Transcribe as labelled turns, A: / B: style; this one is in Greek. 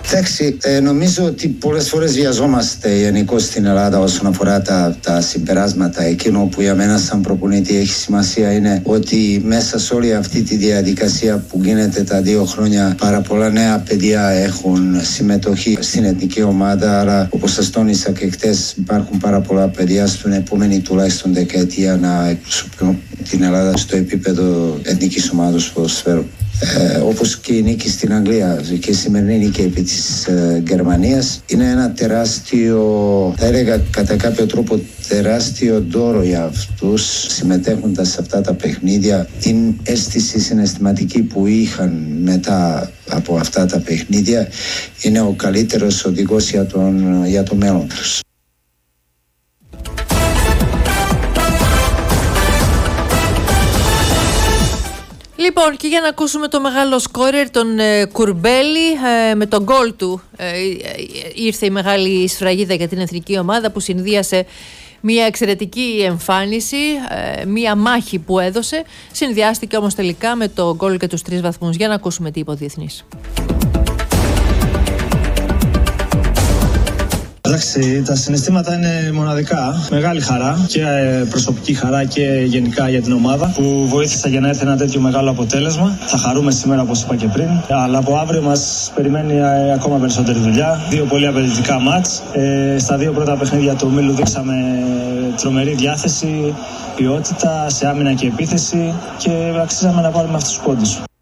A: Εντάξει, νομίζω ότι πολλές φορές βιαζόμαστε γενικώς στην Ελλάδα όσον αφορά τα συμπεράσματα. Εκείνο που για μένα σαν προπονητή έχει σημασία είναι ότι μέσα σε όλη αυτή τη διαδικασία που γίνεται τα 2 χρόνια, πάρα πολλά νέα παιδιά έχουν συμμετοχή στην εθνική ομάδα, αλλά όπως σας τόνισα και χτες, υπάρχουν πάρα πολλά παιδιά στην επόμενη τουλάχιστον δεκαετία να εκπροσωπούν την Ελλάδα στο επίπεδο εθνικής ομάδας ποδοσφαίρου. Όπως και η νίκη στην Αγγλία και η σημερινή νίκη επί της Γερμανίας είναι ένα τεράστιο, θα έλεγα κατά κάποιο τρόπο τεράστιο δώρο για αυτούς συμμετέχοντας σε αυτά τα παιχνίδια. Την αίσθηση συναισθηματική που είχαν μετά από αυτά τα παιχνίδια είναι ο καλύτερος οδηγός για το μέλλον τους.
B: Λοιπόν, και για να ακούσουμε το μεγάλο σκόρερ, τον Κουρμπέλη, με τον γκολ του ήρθε η μεγάλη σφραγίδα για την εθνική ομάδα που συνδύασε μια εξαιρετική εμφάνιση, μια μάχη που έδωσε, συνδυάστηκε όμως τελικά με το γκολ και τους 3 βαθμούς. Για να ακούσουμε τι είπε ο διεθνής.
C: Εντάξει, τα συναισθήματα είναι μοναδικά. Μεγάλη χαρά και προσωπική χαρά και γενικά για την ομάδα που βοήθησε για να έρθει ένα τέτοιο μεγάλο αποτέλεσμα. Θα χαρούμε σήμερα, όπως είπα και πριν. Αλλά από αύριο μας περιμένει ακόμα περισσότερη δουλειά. 2 πολύ απαιτητικά μάτς. Στα 2 πρώτα παιχνίδια του ομίλου δείξαμε τρομερή διάθεση, ποιότητα σε άμυνα και επίθεση και αξίζαμε να πάρουμε αυτούς τους πόντους.